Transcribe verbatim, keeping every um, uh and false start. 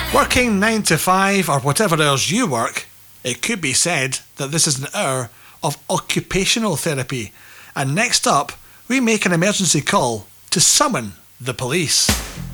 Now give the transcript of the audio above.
Working nine to five or whatever hours you work, it could be said that this is an hour of occupational therapy. And next up, we make an emergency call to summon the police.